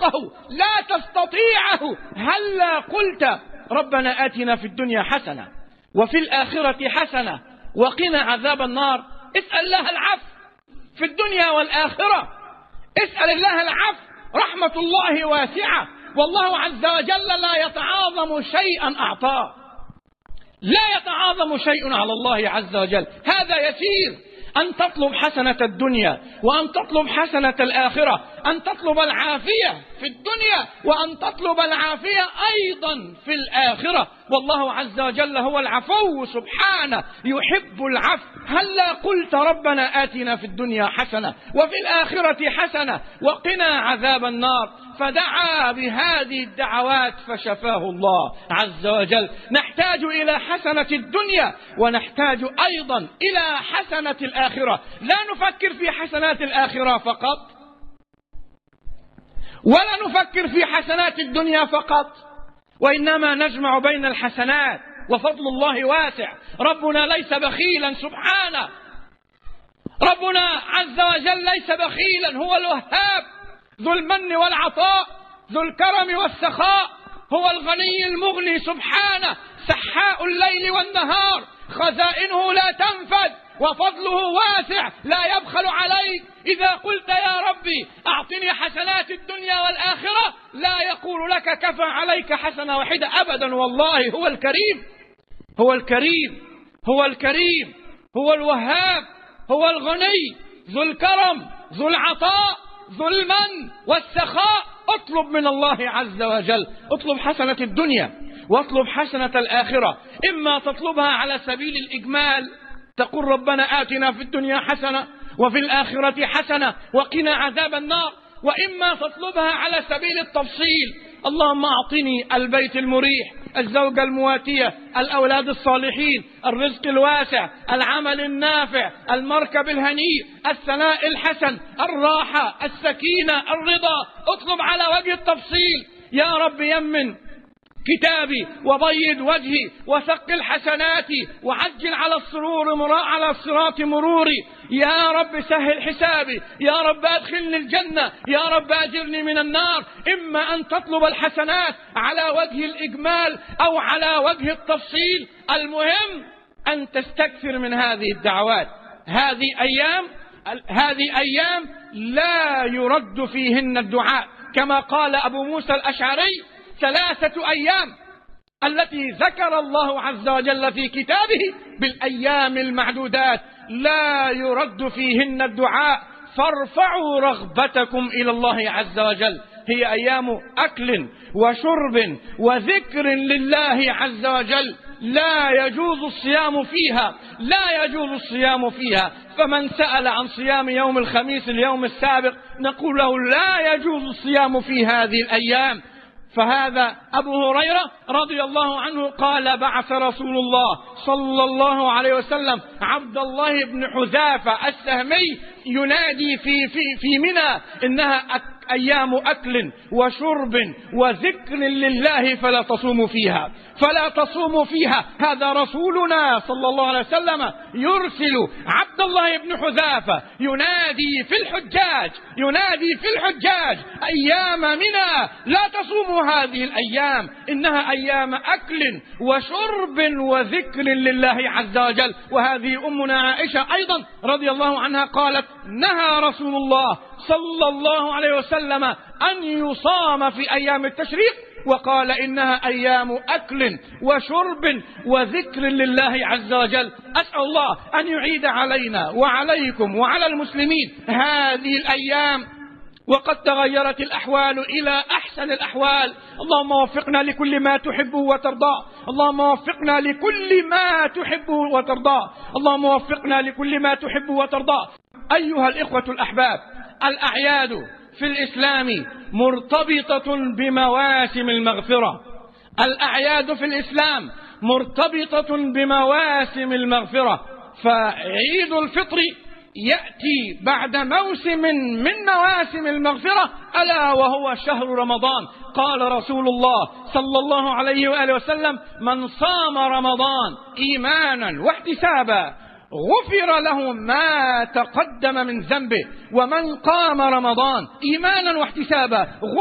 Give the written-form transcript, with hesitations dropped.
تطيقه، لا تستطيعه. هلا قلت ربنا آتنا في الدنيا حسنة وفي الآخرة حسنة وقنا عذاب النار؟ اسأل الله العفو في الدنيا والآخرة، اسأل الله العفو. رحمة الله واسعة، والله عز وجل لا يتعاظم شيئا أعطاه، لا يتعاظم شيء على الله عز وجل. هذا يسير أن تطلب حسنة الدنيا وأن تطلب حسنة الآخرة، أن تطلب العافية في الدنيا وأن تطلب العافية أيضا في الآخرة. والله عز وجل هو العفو سبحانه يحب العفو. هلا قلت ربنا آتنا في الدنيا حسنة وفي الآخرة حسنة وقنا عذاب النار؟ فدعا بهذه الدعوات فشفاه الله عز وجل. نحتاج إلى حسنة الدنيا ونحتاج أيضا إلى حسنة الآخرة. لا نفكر في حسنات الآخرة فقط ولا نفكر في حسنات الدنيا فقط، وإنما نجمع بين الحسنات، وفضل الله واسع. ربنا ليس بخيلا سبحانه، ربنا عز وجل ليس بخيلا، هو الوهاب ذو المن والعطاء ذو الكرم والسخاء، هو الغني المغني سبحانه، سحاء الليل والنهار، خزائنه لا تنفد وفضله واسع لا يبخل عليك. إذا قلت يا ربي أعطني حسنات الدنيا والآخرة لا يقول لك كفى عليك حسنة واحدة أبدا. والله هو الكريم، هو الكريم، هو الكريم، هو الوهاب، هو الغني ذو الكرم ذو العطاء ذو المن والسخاء. اطلب من الله عز وجل، اطلب حسنة الدنيا واطلب حسنة الآخرة. إما تطلبها على سبيل الإجمال، تقول ربنا آتنا في الدنيا حسنة وفي الآخرة حسنة وقنا عذاب النار، وإما تطلبها على سبيل التفصيل، اللهم أعطني البيت المريح، الزوجة المواتية، الأولاد الصالحين، الرزق الواسع، العمل النافع، المركب الهنيء، الثناء الحسن، الراحة، السكينة، الرضا. اطلب على وجه التفصيل. يا رب يمن كتابي وبيض وجهي وثقل حسناتي وعجل على الصراط مروري. يا رب سهل حسابي، يا رب أدخلني الجنة، يا رب أجرني من النار. إما أن تطلب الحسنات على وجه الإجمال أو على وجه التفصيل، المهم أن تستكثر من هذه الدعوات. هذه أيام لا يرد فيهن الدعاء، كما قال أبو موسى الأشعري: 3 أيام التي ذكر الله عز وجل في كتابه بالأيام المعدودات لا يرد فيهن الدعاء، فارفعوا رغبتكم إلى الله عز وجل. هي أيام أكل وشرب وذكر لله عز وجل، لا يجوز الصيام فيها، لا يجوز الصيام فيها. فمن سأل عن صيام يوم الخميس اليوم السابق نقول له لا يجوز الصيام في هذه الأيام. فهذا أبو هريرة رضي الله عنه قال: بعث رسول الله صلى الله عليه وسلم عبد الله بن حذافة السهمي ينادي في منى إنها أيام أكل وشرب وذكر لله فلا تصوموا فيها، فلا تصوموا فيها. هذا رسولنا صلى الله عليه وسلم يرسل عبد الله بن حذافة ينادي في الحجاج أيام منى لا تصوموا هذه الأيام، إنها أيام أكل وشرب وذكر لله عز وجل. وهذه أمنا عائشة أيضا رضي الله عنها قالت: نهى رسول الله صلى الله عليه وسلم أن يصام في أيام التشريق، وقال إنها أيام أكل وشرب وذكر لله عز وجل. أسأل الله أن يعيد علينا وعليكم وعلى المسلمين هذه الأيام وقد تغيرت الأحوال إلى أحسن الأحوال. اللهم وفقنا لكل ما تحبه وترضاه، اللهم وفقنا لكل ما تحبه وترضاه، اللهم وفقنا لكل ما تحبه وترضاه. أيها الإخوة الأحباب، الأعياد في الإسلام مرتبطة بمواسم المغفرة. الأعياد في الإسلام مرتبطة بمواسم المغفرة، فعيد الفطر يأتي بعد موسم من مواسم المغفرة ألا وهو شهر رمضان. قال رسول الله صلى الله عليه وآله وسلم: من صام رمضان إيمانا واحتسابا غفر له ما تقدم من ذنبه، ومن قام رمضان إيمانا واحتسابا